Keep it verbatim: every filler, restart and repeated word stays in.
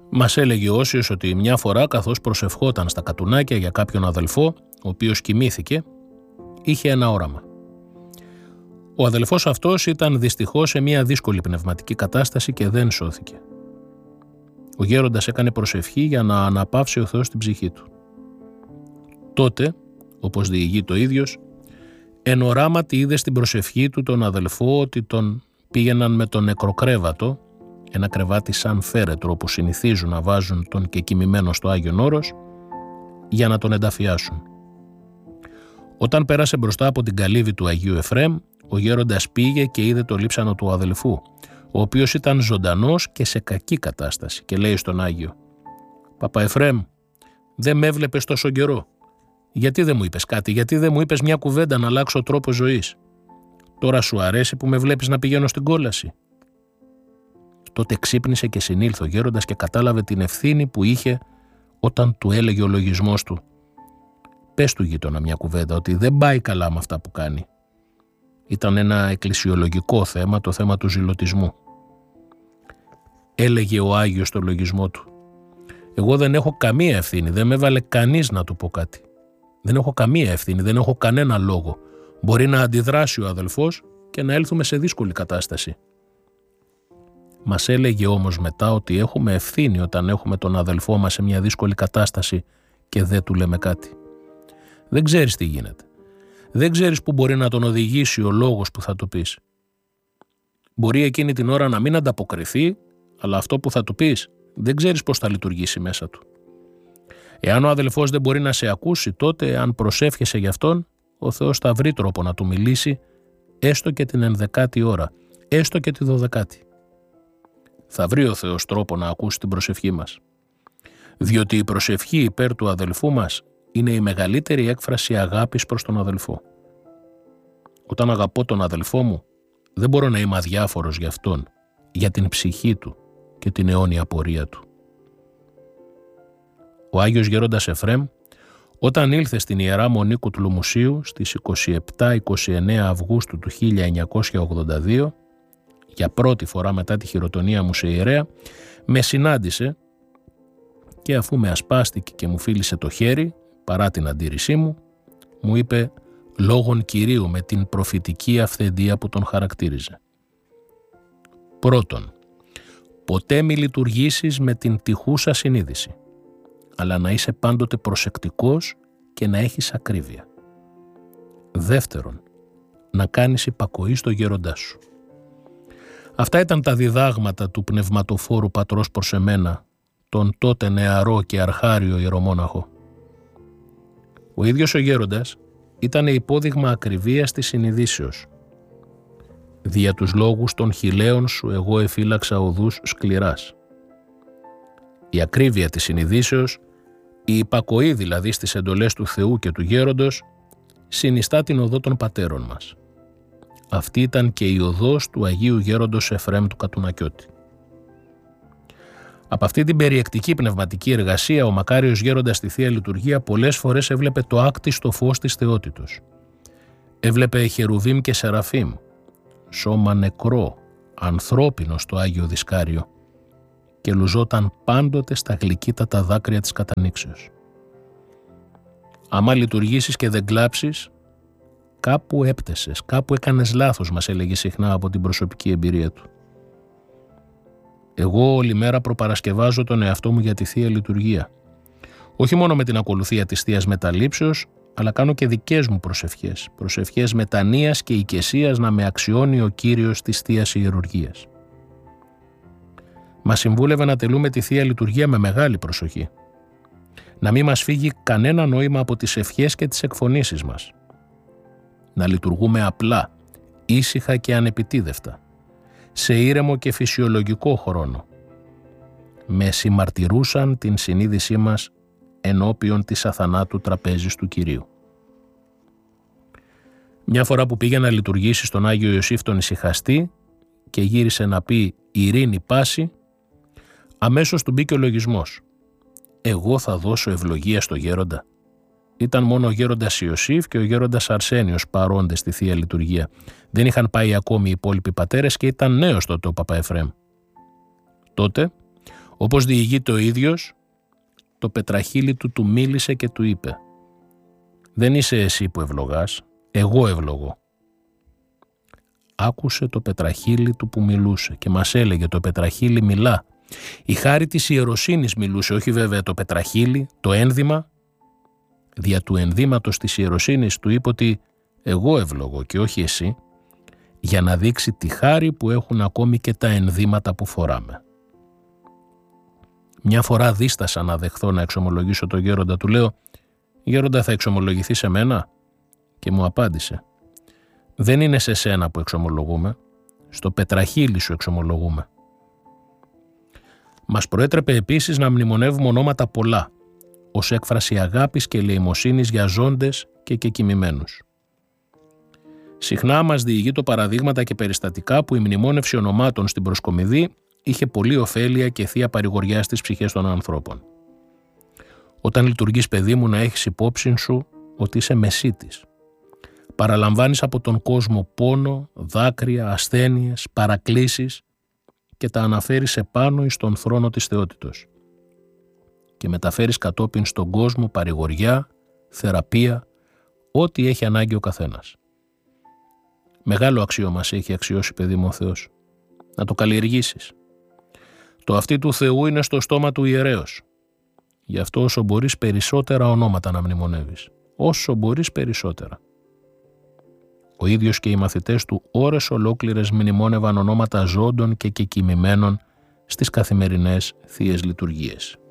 Μας έλεγε ο Όσιος ότι μια φορά, καθώς προσευχόταν στα κατουνάκια για κάποιον αδελφό, ο οποίος κοιμήθηκε, είχε ένα όραμα. Ο αδελφός αυτός ήταν δυστυχώς σε μια δύσκολη πνευματική κατάσταση και δεν σώθηκε. Ο γέροντας έκανε προσευχή για να αναπαύσει ο Θεός την ψυχή του. Τότε, όπως διηγεί το ίδιος, εν οράματι είδε στην προσευχή του τον αδελφό ότι τον πήγαιναν με τον νεκροκρέβατο, ένα κρεβάτι σαν φέρετρο που συνηθίζουν να βάζουν τον και κοιμημένο στο Άγιον Όρος, για να τον ενταφιάσουν. Όταν πέρασε μπροστά από την καλύβη του Αγίου Εφραίμ, ο γέροντας πήγε και είδε το λείψανο του αδελφού, ο οποίος ήταν ζωντανός και σε κακή κατάσταση, και λέει στον Άγιο: «Παπα Εφραίμ, δεν με έβλεπες τόσο καιρό. Γιατί δεν μου είπες κάτι, γιατί δεν μου είπες μια κουβέντα να αλλάξω τρόπο ζωής? Τώρα σου αρέσει που με βλέπεις να πηγαίνω στην κόλαση?» Τότε ξύπνησε και συνήλθε ο γέροντας και κατάλαβε την ευθύνη που είχε όταν του έλεγε ο λογισμός του: «Πες του γείτονα μια κουβέντα ότι δεν πάει καλά με αυτά που κάνει». Ήταν ένα εκκλησιολογικό θέμα, το θέμα του ζηλωτισμού. Έλεγε ο Άγιος στο λογισμό του: «Εγώ δεν έχω καμία ευθύνη, δεν με έβαλε κανείς να του πω κάτι. Δεν έχω καμία ευθύνη, δεν έχω κανένα λόγο. Μπορεί να αντιδράσει ο αδελφός και να έλθουμε σε δύσκολη κατάσταση». Μας έλεγε όμως μετά ότι έχουμε ευθύνη όταν έχουμε τον αδελφό μας σε μια δύσκολη κατάσταση και δεν του λέμε κάτι. Δεν ξέρεις τι γίνεται. Δεν ξέρεις που μπορεί να τον οδηγήσει ο λόγος που θα του πεις. Μπορεί εκείνη την ώρα να μην ανταποκριθεί, αλλά αυτό που θα του πεις δεν ξέρεις πώς θα λειτουργήσει μέσα του. Εάν ο αδελφός δεν μπορεί να σε ακούσει, τότε αν προσεύχεσαι γι' αυτόν, ο Θεός θα βρει τρόπο να του μιλήσει, έστω και την ενδεκάτη ώρα, έστω και τη δωδεκάτη. Θα βρει ο Θεός τρόπο να ακούσει την προσευχή μας. Διότι η προσευχή υπέρ του αδελφού μας είναι η μεγαλύτερη έκφραση αγάπης προς τον αδελφό. Όταν αγαπώ τον αδελφό μου, δεν μπορώ να είμαι αδιάφορος για αυτόν, για την ψυχή του και την αιώνια πορεία του. Ο Άγιος Γέροντας Εφραίμ, όταν ήλθε στην Ιερά Μονή Κουτλουμουσίου στις είκοσι επτά είκοσι εννέα Αυγούστου του χίλια εννιακόσια ογδόντα δύο, για πρώτη φορά μετά τη χειροτονία μου σε ιερέα, με συνάντησε και αφού με ασπάστηκε και μου φίλησε το χέρι, παρά την αντίρρησή μου, μου είπε λόγον Κυρίου με την προφητική αυθεντία που τον χαρακτήριζε. Πρώτον, ποτέ μη λειτουργήσεις με την τυχούσα συνείδηση, αλλά να είσαι πάντοτε προσεκτικός και να έχεις ακρίβεια. Δεύτερον, να κάνεις υπακοή στο γέροντά σου. Αυτά ήταν τα διδάγματα του πνευματοφόρου πατρός προς εμένα, τον τότε νεαρό και αρχάριο ιερομόναχο. Ο ίδιος ο γέροντας ήταν υπόδειγμα ακριβίας της συνειδήσεως. Δια τους λόγους των χιλέων σου εγώ εφύλαξα οδούς σκληράς. Η ακρίβεια της συνειδήσεως, η υπακοή δηλαδή στις εντολές του Θεού και του γέροντος, συνιστά την οδό των πατέρων μας. Αυτή ήταν και η οδός του Αγίου Γέροντος Εφραίμ του Κατουνακιώτη. Από αυτή την περιεκτική πνευματική εργασία, ο μακάριος γέροντας στη Θεία Λειτουργία πολλές φορές έβλεπε το άκτιστο φως της θεότητος. Έβλεπε χερουβίμ και σεραφίμ, σώμα νεκρό, ανθρώπινο στο Άγιο Δισκάριο, και λουζόταν πάντοτε στα γλυκύτατα δάκρυα της κατανοίξεως. Άμα λειτουργήσεις και δεν κλάψεις, κάπου έπτεσες, κάπου έκανες λάθος, μας έλεγε συχνά από την προσωπική εμπειρία του. Εγώ όλη μέρα προπαρασκευάζω τον εαυτό μου για τη Θεία Λειτουργία. Όχι μόνο με την ακολουθία της Θείας Μεταλήψεως, αλλά κάνω και δικές μου προσευχές, προσευχές μετανοίας και οικεσίας να με αξιώνει ο Κύριος της Θείας Ιερουργίας. Μας συμβούλευε να τελούμε τη Θεία Λειτουργία με μεγάλη προσοχή. Να μην μας φύγει κανένα νόημα από τις ευχές και τις εκφωνήσεις μας. Να λειτουργούμε απλά, ήσυχα και ανεπιτίδευτα, σε ήρεμο και φυσιολογικό χρόνο. Με συμμαρτυρούσαν την συνείδησή μας ενώπιον της αθανάτου τραπέζης του Κυρίου. Μια φορά που πήγε να λειτουργήσει στον Άγιο Ιωσήφ τον Ησυχαστή και γύρισε να πει «Ειρήνη πάση», αμέσως του μπήκε ο λογισμός. «Εγώ θα δώσω ευλογία στο γέροντα». Ήταν μόνο ο γέροντας Ιωσήφ και ο γέροντας Αρσένιος παρόντες στη Θεία Λειτουργία. Δεν είχαν πάει ακόμη οι υπόλοιποι πατέρες και ήταν νέος τότε ο Παπα Εφραίμ. Τότε Όπως διηγείται ο ίδιος, το πετραχύλι του του μίλησε και του είπε «Δεν είσαι εσύ που ευλογάς, εγώ ευλογώ». Άκουσε το πετραχύλι του που μιλούσε και μας έλεγε «Το πετραχύλι μιλά». Η χάρη της ιεροσύνης μιλούσε, όχι βέβαια το πετραχύλι, το ένδυμα. Δια του ενδύματος της ιεροσύνης του είπε ότι «Εγώ ευλογώ και όχι εσύ», για να δείξει τη χάρη που έχουν ακόμη και τα ενδύματα που φοράμε. Μια φορά δίστασα να δεχθώ να εξομολογήσω τον γέροντα. Του λέω «Γέροντα, θα εξομολογηθεί σε μένα?» Και μου απάντησε «Δεν είναι σε σένα που εξομολογούμε, στο πετραχύλι σου εξομολογούμε». Μας προέτρεπε επίσης να μνημονεύουμε ονόματα πολλά, ως έκφραση αγάπης και ελεημοσύνης για ζώντες και κεκοιμημένους. Συχνά μας διηγεί το παραδείγματα και περιστατικά που η μνημόνευση ονομάτων στην προσκομιδή είχε πολλή ωφέλεια και θεία παρηγοριά στις ψυχές των ανθρώπων. Όταν λειτουργείς, παιδί μου, να έχεις υπόψη σου ότι είσαι μεσίτης. Παραλαμβάνεις από τον κόσμο πόνο, δάκρυα, ασθένειες, παρακλήσεις και τα αναφέρεις επάνω εις τον θρόνο της θεότητος. Και μεταφέρεις κατόπιν στον κόσμο παρηγοριά, θεραπεία, ό,τι έχει ανάγκη ο καθένας. Μεγάλο αξίωμα σε έχει αξιώσει, παιδί μου, ο Θεός. Να το καλλιεργήσεις. Το αυτί του Θεού είναι στο στόμα του ιερέως. Γι' αυτό όσο μπορείς περισσότερα ονόματα να μνημονεύεις. Όσο μπορείς περισσότερα. Ο ίδιος και οι μαθητές του ώρες ολόκληρες μνημόνευαν ονόματα ζώντων και κεκοιμημένων στις καθημερινές θείες λειτουργίες.